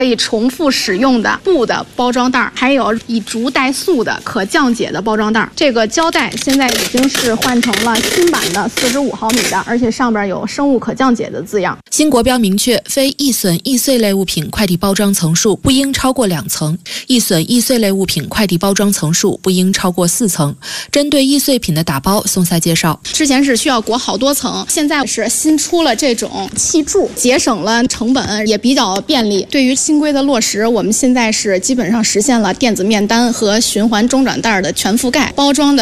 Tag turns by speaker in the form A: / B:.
A: 可以重复使用的布的包装袋，还有以竹代塑的可降解的包装袋。这个胶带现在已经是换成了新版的45毫米的，而且上边有生物可降解的字样。
B: 新国标明确，非易损易碎类物品快递包装层数不应超过2层，易损易碎类物品快递包装层数不应超过4层。针对易碎品的打包，宋赛介绍，
A: 之前是需要裹好多层，现在是新出了这种气柱，节省了成本，也比较便利。对于新规的落实，我们现在是基本上实现了电子面单和循环中转袋的全覆盖，包装的